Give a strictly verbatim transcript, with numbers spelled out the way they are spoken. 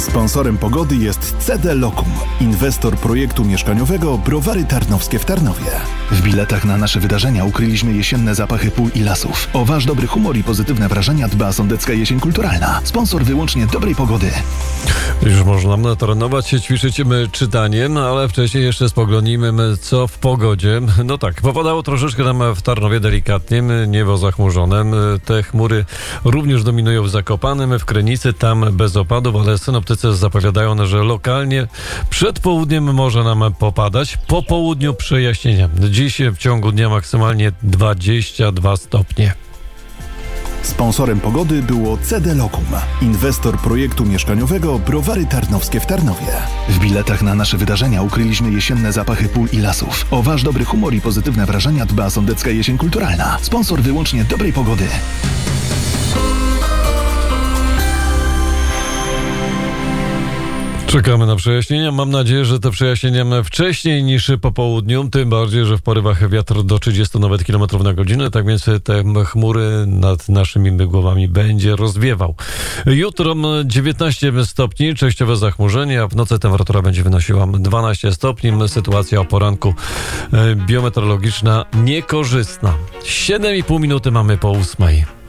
Sponsorem pogody jest C D Lokum, inwestor projektu mieszkaniowego Browary Tarnowskie w Tarnowie. W biletach na nasze wydarzenia ukryliśmy jesienne zapachy pól i lasów. O wasz dobry humor i pozytywne wrażenia dba Sądecka Jesień Kulturalna. Sponsor wyłącznie dobrej pogody. Już można trenować się, ćwiczyć czytaniem, ale wcześniej jeszcze spoglądnijmy, co w pogodzie. No tak, popadało troszeczkę nam w Tarnowie delikatnie, niebo zachmurzone. Te chmury również dominują w Zakopanem, w Krynicy, tam bez opadów, ale synoptycy zapowiadają, że lokalnie przed południem może nam popadać, po południu przejaśnienia. Dziś w ciągu dnia maksymalnie dwadzieścia dwa stopnie. Sponsorem pogody było C D Lokum, inwestor projektu mieszkaniowego Browary Tarnowskie w Tarnowie. W biletach na nasze wydarzenia ukryliśmy jesienne zapachy pól i lasów. O wasz dobry humor i pozytywne wrażenia dba Sądecka Jesień Kulturalna. Sponsor wyłącznie dobrej pogody. Czekamy na przejaśnienia. Mam nadzieję, że te przejaśnienia wcześniej niż po południu, tym bardziej, że w porywach wiatr do trzydziestu nawet kilometrów na godzinę, tak więc te chmury nad naszymi głowami będzie rozwiewał. Jutro dziewiętnaście stopni, częściowe zachmurzenie, a w nocy temperatura będzie wynosiła dwanaście stopni. Sytuacja o poranku biometeorologiczna niekorzystna. siedem i pół minuty mamy po ósmej.